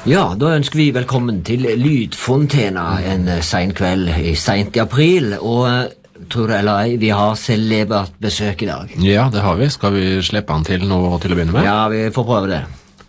Ja, da ønsker vi velkommen til Lydfontena en sen kveld sent i april, og tror du eller ei, vi har celebert besøk i dag. Ja, det har vi. Skal vi slippe han til nå til å begynne med? Ja, vi får prøve det.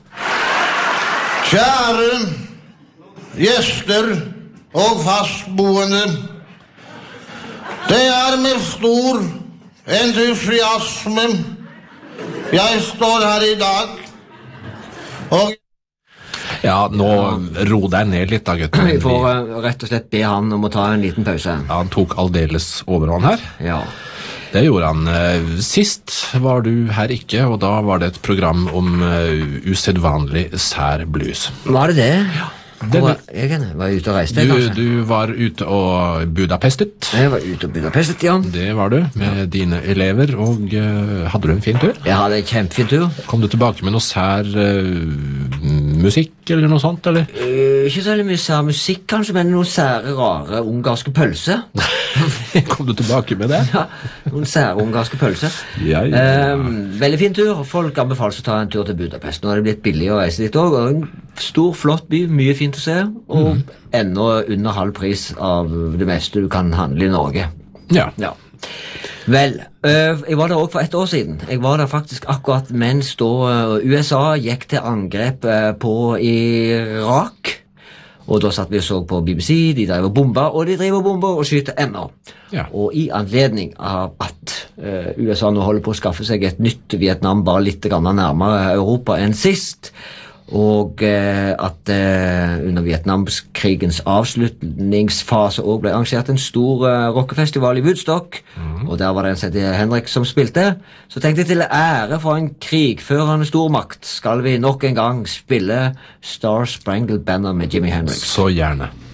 Kjære gjester og fastboende, det med stor entusiasme jeg står her i dag, og Ja, nå ro deg ned litt da, gutten. Vi får rett og slett be han om å ta en liten pause. Ja, han tok aldeles overhånd her. Ja. Det gjorde han. Sist var du her ikke, og da var det et program om usedvanlig sær blues. Var det det? Ja. Det Var jeg ute og reiste, kanskje? Du var ute og Budapestet. Jeg var ute og Budapestet, ja. Det var du, med dine elever, og hadde du en fin tur? Jeg hadde en kjempefin tur. Kom du tilbake med noe sær musikk, eller noe sånt, eller? Ikke så veldig mye sær musikk, kanskje, men noen sære, rare ungarske pølser. Kom du tilbake med det? Ja, noen sære ungarske pølser. Ja. Veldig fin tur. Folk anbefales å ta en tur til Budapest. Nå er det blitt billig å reise dit også, og en stor, flott by, mye fint å se, og ennå under halv pris av det meste du kan handle i Norge. Ja. Ja. Vel, jeg var der også for 1 år siden. Jeg var der faktisk akkurat mens da USA gikk til angrep på Irak. Og da satt vi og så på BBC, de drev og bomba, og de driver og bomber og skyter ennå. Ja. Og i anledning av at USA nå holder på å skaffe seg et nytt Vietnam bare litt nærmere Europa enn sist, og at under Vietnamkrigens avslutningsfase også ble arrangert en stor rockefestival i Woodstock, og der var det en som heter Henrik som spilte, så tenkte jeg til ære for en krigførende stormakt skal vi nok en gang spille Star Spangled Banner med Jimi Hendrix. Så gjerne.